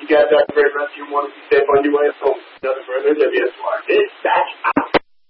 You guys have a great rest of your morning. Be safe on your way home. Nothing further. WSYD. Back out.